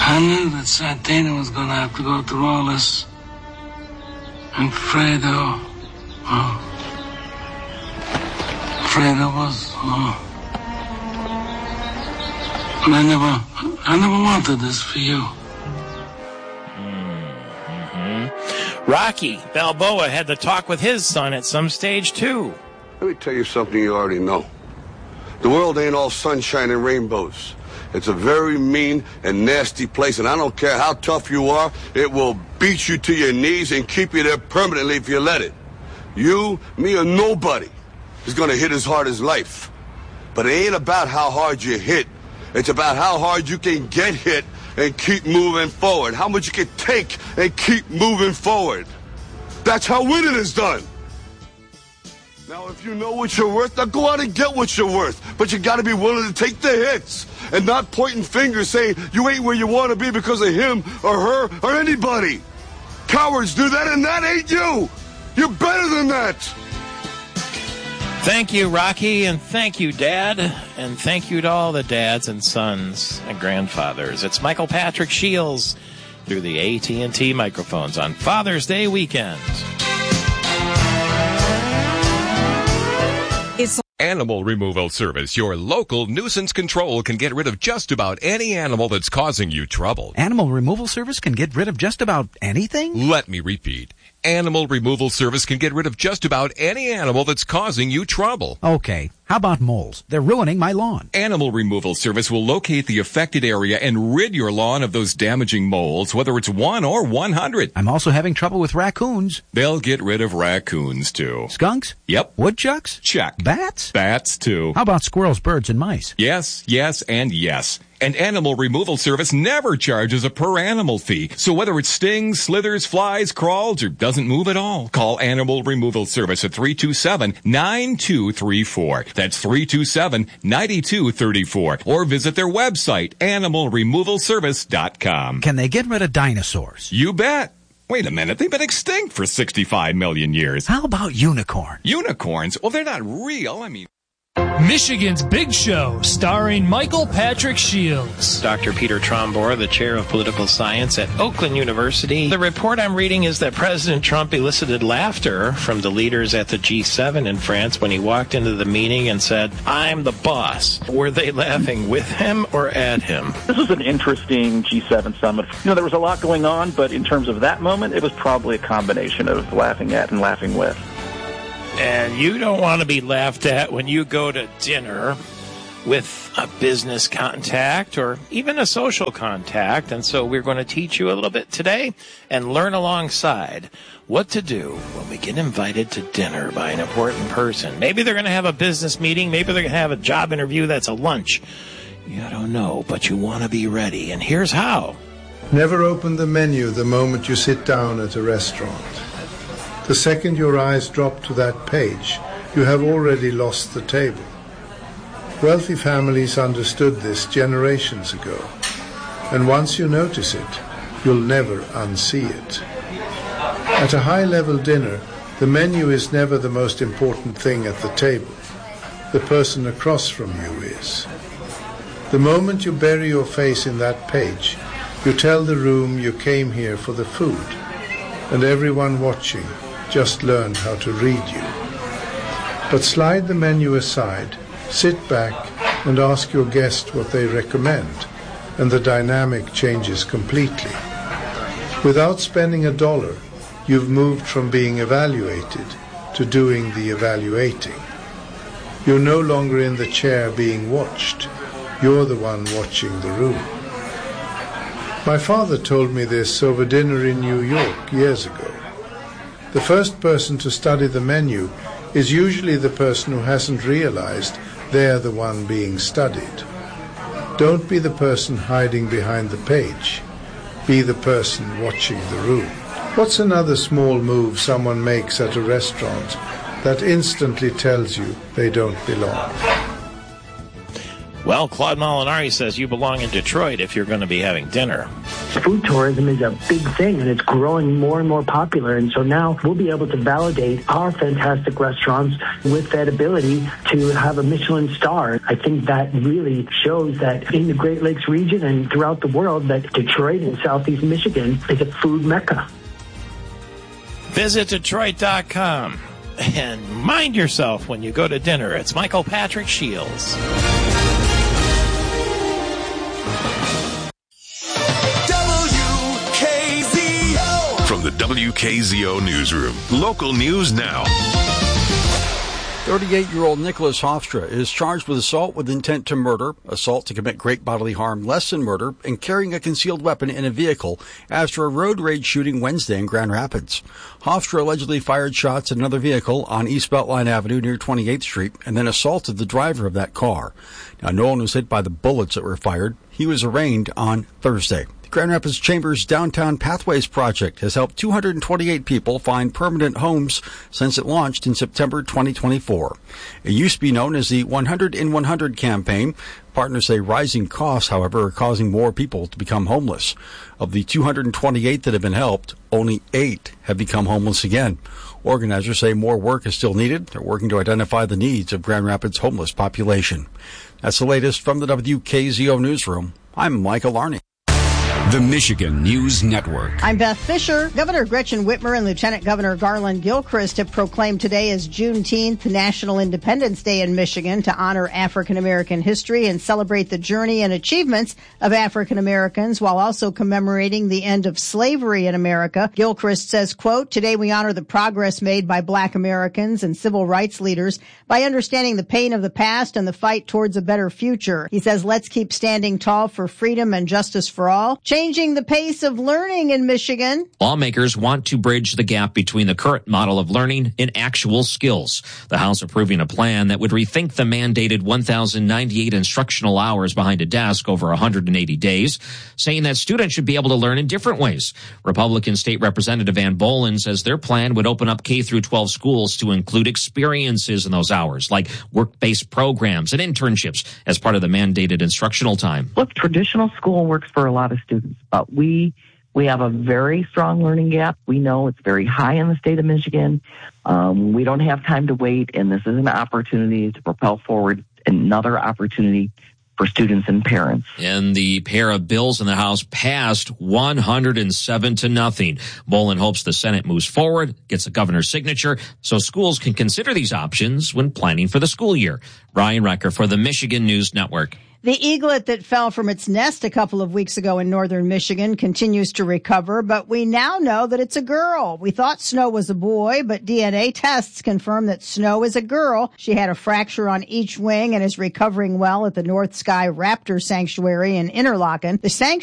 I knew that Sardina was going to have to go through all this. And Fredo was... I never wanted this for you. Rocky Balboa had to talk with his son at some stage, too. Let me tell you something you already know. The world ain't all sunshine and rainbows. It's a very mean and nasty place, and I don't care how tough you are, it will beat you to your knees and keep you there permanently if you let it. You, me, or nobody is gonna hit as hard as life. But it ain't about how hard you hit. It's about how hard you can get hit and keep moving forward. How much you can take and keep moving forward. That's how winning is done. Now, if you know what you're worth, now go out and get what you're worth. But you got to be willing to take the hits and not pointing fingers saying you ain't where you want to be because of him or her or anybody. Cowards do that, and that ain't you. You're better than that. Thank you, Rocky, and thank you, Dad, and thank you to all the dads and sons and grandfathers. It's Michael Patrick Shields through the AT&T microphones on Father's Day weekend. Animal Removal Service, your local nuisance control, can get rid of just about any animal that's causing you trouble. Animal Removal Service can get rid of just about anything? Let me repeat. Animal Removal Service can get rid of just about any animal that's causing you trouble. Okay. How about moles? They're ruining my lawn. Animal Removal Service will locate the affected area and rid your lawn of those damaging moles, whether it's 1 or 100. I'm also having trouble with raccoons. They'll get rid of raccoons, too. Skunks? Yep. Woodchucks? Check. Bats? Bats, too. How about squirrels, birds, and mice? Yes, yes, and yes. And Animal Removal Service never charges a per-animal fee. So whether it stings, slithers, flies, crawls, or doesn't move at all, call Animal Removal Service at 327-9234. That's 327-9234. Or visit their website, animalremovalservice.com. Can they get rid of dinosaurs? You bet. Wait a minute, they've been extinct for 65 million years. How about unicorns? Unicorns? Well, they're not real. I mean... Michigan's Big Show, starring Michael Patrick Shields. Dr. Peter Trombor, the chair of political science at Oakland University. The report I'm reading is that President Trump elicited laughter from the leaders at the G7 in France when he walked into the meeting and said, "I'm the boss." Were they laughing with him or at him? This was an interesting G7 summit. There was a lot going on, but in terms of that moment, it was probably a combination of laughing at and laughing with. And you don't want to be laughed at when you go to dinner with a business contact or even a social contact. And so we're going to teach you a little bit today and learn alongside what to do when we get invited to dinner by an important person. Maybe they're going to have a business meeting. Maybe they're going to have a job interview that's a lunch. You don't know, but you want to be ready. And here's how. Never open the menu the moment you sit down at a restaurant. The second your eyes drop to that page, you have already lost the table. Wealthy families understood this generations ago, and once you notice it, you'll never unsee it. At a high-level dinner, the menu is never the most important thing at the table. The person across from you is. The moment you bury your face in that page, you tell the room you came here for the food, and everyone watching just learned how to read you. But slide the menu aside, sit back, and ask your guest what they recommend, and the dynamic changes completely. Without spending $1, you've moved from being evaluated to doing the evaluating. You're no longer in the chair being watched. You're the one watching the room. My father told me this over dinner in New York years ago. The first person to study the menu is usually the person who hasn't realized they're the one being studied. Don't be the person hiding behind the page. Be the person watching the room. What's another small move someone makes at a restaurant that instantly tells you they don't belong? Well, Claude Molinari says you belong in Detroit if you're going to be having dinner. Food tourism is a big thing, and it's growing more and more popular. And so now we'll be able to validate our fantastic restaurants with that ability to have a Michelin star. I think that really shows that in the Great Lakes region and throughout the world that Detroit and Southeast Michigan is a food mecca. Visit Detroit.com and mind yourself when you go to dinner. It's Michael Patrick Shields. From the WKZO Newsroom, local news now. 38-year-old Nicholas Hofstra is charged with assault with intent to murder, assault to commit great bodily harm less than murder, and carrying a concealed weapon in a vehicle after a road rage shooting Wednesday in Grand Rapids. Hofstra allegedly fired shots at another vehicle on East Beltline Avenue near 28th Street and then assaulted the driver of that car. Now, no one was hit by the bullets that were fired. He was arraigned on Thursday. The Grand Rapids Chamber's Downtown Pathways project has helped 228 people find permanent homes since it launched in September 2024. It used to be known as the 100 in 100 campaign. Partners say rising costs, however, are causing more people to become homeless. Of the 228 that have been helped, only 8 have become homeless again. Organizers say more work is still needed. They're working to identify the needs of Grand Rapids' homeless population. That's the latest from the WKZO Newsroom. I'm Michael Arney. The Michigan News Network. I'm Beth Fisher. Governor Gretchen Whitmer and Lieutenant Governor Garland Gilchrist have proclaimed today as Juneteenth, National Independence Day in Michigan, to honor African American history and celebrate the journey and achievements of African Americans while also commemorating the end of slavery in America. Gilchrist says, quote, "Today we honor the progress made by Black Americans and civil rights leaders by understanding the pain of the past and the fight towards a better future." He says, "Let's keep standing tall for freedom and justice for all." Changing the pace of learning in Michigan. Lawmakers want to bridge the gap between the current model of learning and actual skills. The House approving a plan that would rethink the mandated 1,098 instructional hours behind a desk over 180 days, saying that students should be able to learn in different ways. Republican State Representative Ann Bolin says their plan would open up K-12 schools to include experiences in those hours, like work-based programs and internships as part of the mandated instructional time. Look, traditional school works for a lot of students. But we have a very strong learning gap. We know it's very high in the state of Michigan. We don't have time to wait, and this is an opportunity to propel forward another opportunity for students and parents. And the pair of bills in the House passed 107-0. Bolin hopes the Senate moves forward, gets the governor's signature, so schools can consider these options when planning for the school year. Ryan Recker for the Michigan News Network. The eaglet that fell from its nest a couple of weeks ago in northern Michigan continues to recover, but we now know that it's a girl. We thought Snow was a boy, but DNA tests confirm that Snow is a girl. She had a fracture on each wing and is recovering well at the North Sky Raptor Sanctuary in Interlaken. The sanctuary